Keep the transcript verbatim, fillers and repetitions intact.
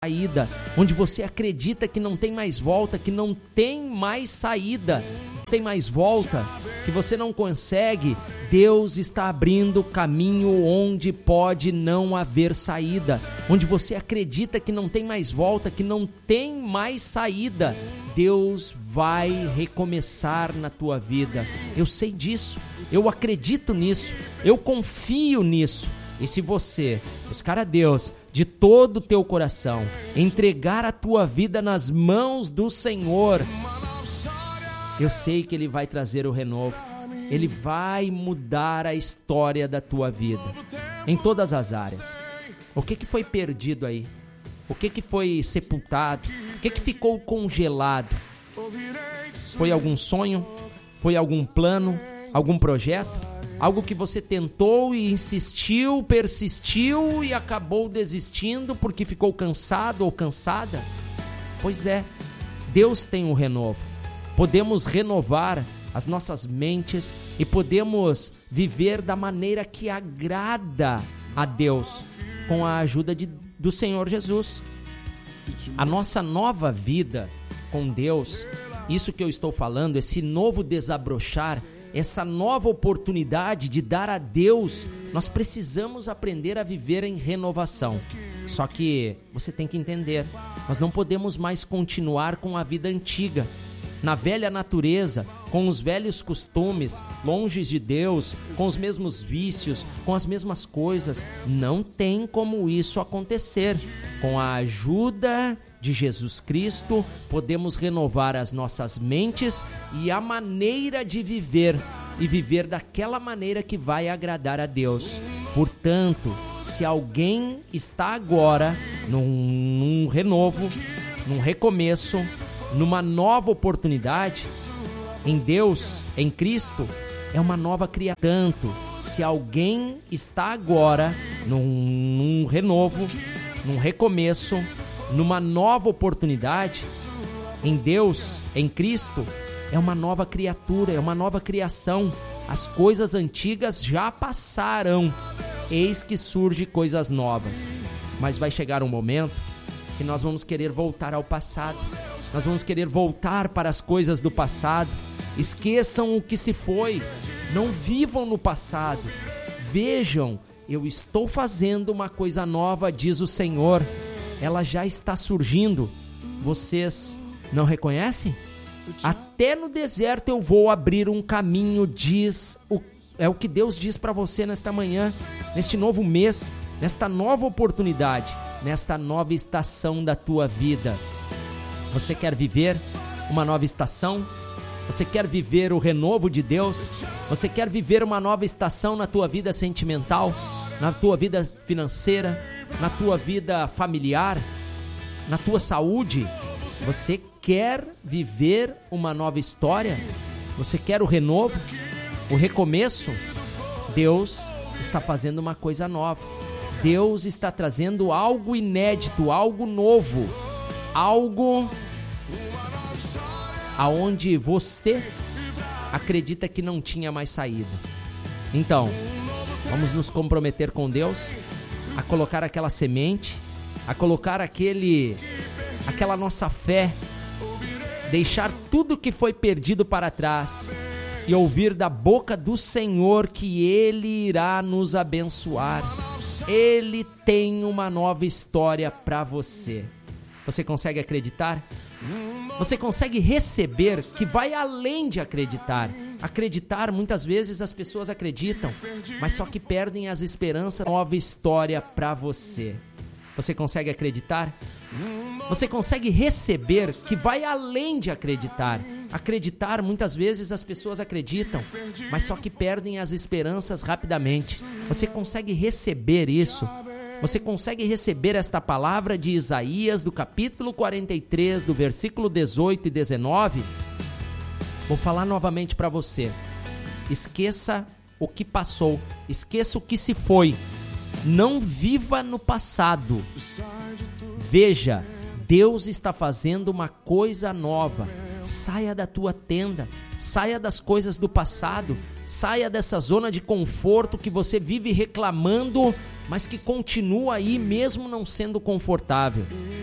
saída, onde você acredita que não tem mais volta, que não tem mais saída, não tem mais volta, que você não consegue, Deus está abrindo caminho onde pode não haver saída, onde você acredita que não tem mais volta, que não tem mais saída, Deus vai recomeçar na tua vida. Eu sei disso, eu acredito nisso, eu confio nisso. E se você buscar a Deus de todo o teu coração, entregar a tua vida nas mãos do Senhor, eu sei que Ele vai trazer o renovo. Ele vai mudar a história da tua vida, em todas as áreas. O que que foi perdido aí? O que que foi sepultado? O que que ficou congelado? Foi algum sonho? Foi algum plano? Algum projeto? Algo que você tentou e insistiu, persistiu e acabou desistindo porque ficou cansado ou cansada? Pois é, Deus tem um renovo. Podemos renovar as nossas mentes e podemos viver da maneira que agrada a Deus, com a ajuda de, do Senhor Jesus. A nossa nova vida com Deus, isso que eu estou falando, esse novo desabrochar, essa nova oportunidade de dar a Deus, nós precisamos aprender a viver em renovação. Só que você tem que entender, nós não podemos mais continuar com a vida antiga, na velha natureza, com os velhos costumes, longe de Deus, com os mesmos vícios, com as mesmas coisas. Não tem como isso acontecer. Com a ajuda de Jesus Cristo, podemos renovar as nossas mentes e a maneira de viver, e viver daquela maneira que vai agradar a Deus. Portanto, se alguém está agora num, num renovo, num recomeço, numa nova oportunidade, em Deus, em Cristo, é uma nova criatura. Tanto, se alguém está agora num, num renovo, num recomeço, numa nova oportunidade, em Deus, em Cristo, é uma nova criatura, é uma nova criação. As coisas antigas já passaram, eis que surgem coisas novas. Mas vai chegar um momento que nós vamos querer voltar ao passado. Nós vamos querer voltar para as coisas do passado. Esqueçam o que se foi. Não vivam no passado. Vejam, eu estou fazendo uma coisa nova, diz o Senhor. Ela já está surgindo. Vocês não reconhecem? Até no deserto eu vou abrir um caminho, diz o, é o que Deus diz para você nesta manhã, neste novo mês, nesta nova oportunidade, nesta nova estação da tua vida. Você quer viver uma nova estação? Você quer viver o renovo de Deus? Você quer viver uma nova estação na tua vida sentimental, na tua vida financeira, na tua vida familiar, na tua saúde? Você quer viver uma nova história? Você quer o renovo, o recomeço? Deus está fazendo uma coisa nova. Deus está trazendo algo inédito, algo novo, algo aonde você acredita que não tinha mais saída. Então, vamos nos comprometer com Deus a colocar aquela semente, a colocar aquele, aquela nossa fé, deixar tudo que foi perdido para trás e ouvir da boca do Senhor que Ele irá nos abençoar. Ele tem uma nova história para você. Você consegue acreditar? Você consegue receber, que vai além de acreditar. Acreditar, muitas vezes as pessoas acreditam, mas só que perdem as esperanças. Nova história para você. Você consegue acreditar? Você consegue receber, que vai além de acreditar. Acreditar, muitas vezes as pessoas acreditam, mas só que perdem as esperanças rapidamente. Você consegue receber isso? Você consegue receber esta palavra de Isaías, do capítulo quarenta e três, do versículo dezoito e dezenove? Vou falar novamente para você. Esqueça o que passou, esqueça o que se foi. Não viva no passado. Veja, Deus está fazendo uma coisa nova. Saia da tua tenda, saia das coisas do passado, saia dessa zona de conforto que você vive reclamando, mas que continua aí mesmo não sendo confortável.